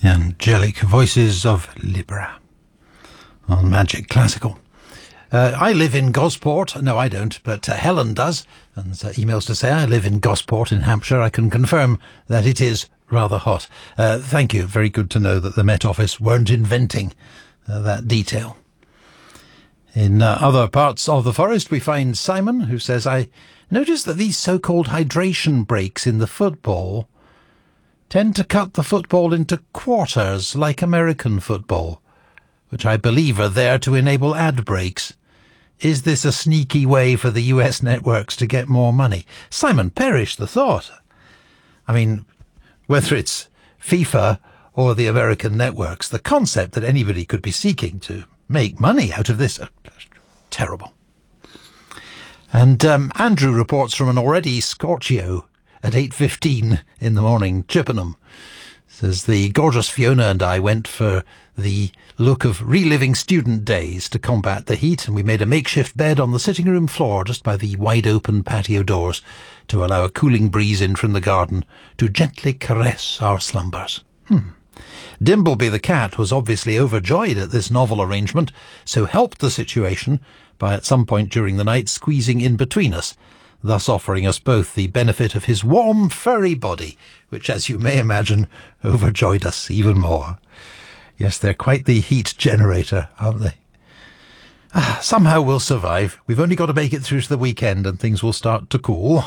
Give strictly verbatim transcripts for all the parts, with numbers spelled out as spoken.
Angelic Voices of Libra on Magic Classical. Uh, I live in Gosport. No, I don't, but uh, Helen does. And uh, emails to say I live in Gosport in Hampshire. I can confirm that it is rather hot. Uh, thank you. Very good to know that the Met Office weren't inventing uh, that detail. In uh, other parts of the forest, we find Simon, who says, I noticed that these so-called hydration breaks in the football tend to cut the football into quarters like American football, which I believe are there to enable ad breaks. Is this a sneaky way for the U S networks to get more money? Simon, perish the thought. I mean, whether it's FIFA or the American networks, the concept that anybody could be seeking to make money out of this, uh, terrible. And um, Andrew reports from an already Scorchio at eight fifteen in the morning, Chippenham. Says the gorgeous Fiona and I went for the look of reliving student days to combat the heat, and we made a makeshift bed on the sitting room floor just by the wide open patio doors to allow a cooling breeze in from the garden to gently caress our slumbers. Hmm. Dimbleby the cat was obviously overjoyed at this novel arrangement, so helped the situation by at some point during the night squeezing in between us, thus offering us both the benefit of his warm, furry body, which, as you may imagine, overjoyed us even more. Yes, they're quite the heat generator, aren't they? Ah, somehow we'll survive. We've only got to make it through to the weekend and things will start to cool.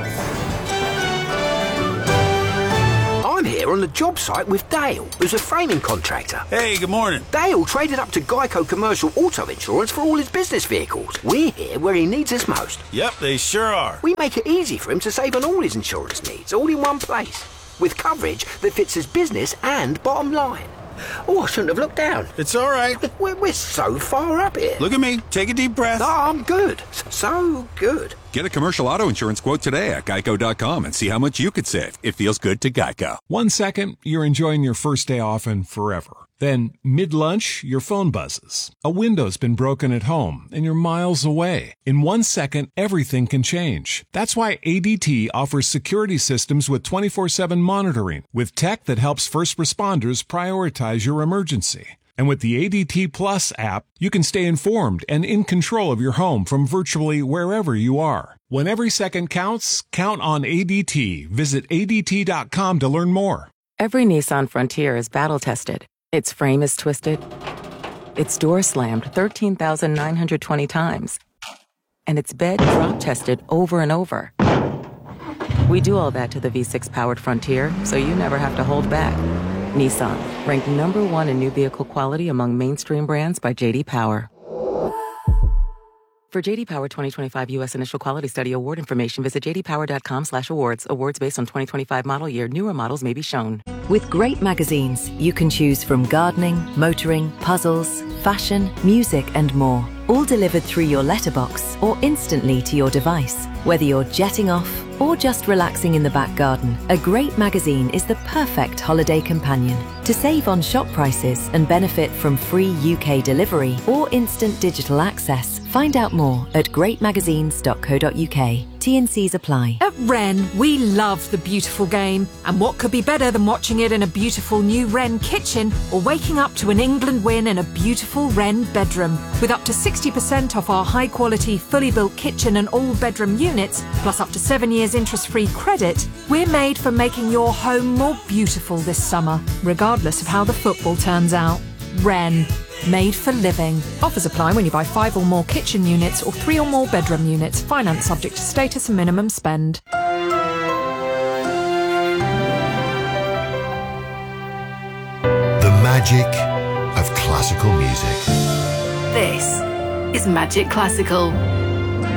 I'm here on the job site with Dale, who's a framing contractor. Hey, good morning. Dale traded up to Geico Commercial Auto Insurance for all his business vehicles. We're here where he needs us most. Yep, they sure are. We make it easy for him to save on all his insurance needs, all in one place, with coverage that fits his business and bottom line. Oh, I shouldn't have looked down. It's all right. We're, we're so far up here. Look at me. Take a deep breath. No, I'm good. So good. Get a commercial auto insurance quote today at geico dot com and see how much you could save. It feels good to Geico. One second, you're enjoying your first day off and forever. Then, mid-lunch, your phone buzzes. A window's been broken at home, and you're miles away. In one second, everything can change. That's why A D T offers security systems with twenty-four seven monitoring, with tech that helps first responders prioritize your emergency. And with the A D T Plus app, you can stay informed and in control of your home from virtually wherever you are. When every second counts, count on A D T. Visit A D T dot com to learn more. Every Nissan Frontier is battle-tested. Its frame is twisted. Its door slammed thirteen thousand nine hundred twenty times. And its bed drop-tested over and over. We do all that to the V six powered Frontier, so you never have to hold back. Nissan, ranked number one in new vehicle quality among mainstream brands by J D Power. For J D Power twenty twenty-five U S Initial Quality Study Award information, visit j d power dot com slash awards. Awards based on twenty twenty-five model year. Newer models may be shown. With great magazines, you can choose from gardening, motoring, puzzles, fashion, music, and more. All delivered through your letterbox or instantly to your device. Whether you're jetting off or just relaxing in the back garden, a great magazine is the perfect holiday companion. To save on shop prices and benefit from free U K delivery or instant digital access, find out more at great magazines dot co dot u k. T and Cs apply. At Wren, we love the beautiful game. And what could be better than watching it in a beautiful new Wren kitchen or waking up to an England win in a beautiful Wren bedroom? With up to sixty percent off our high-quality, fully built kitchen and all-bedroom units, plus up to seven years interest-free credit, we're made for making your home more beautiful this summer, regardless of how the football turns out. Wren. Made for living. Offers apply when you buy five or more kitchen units or three or more bedroom units. Finance subject to status and minimum spend. The magic of classical music. This is Magic Classical.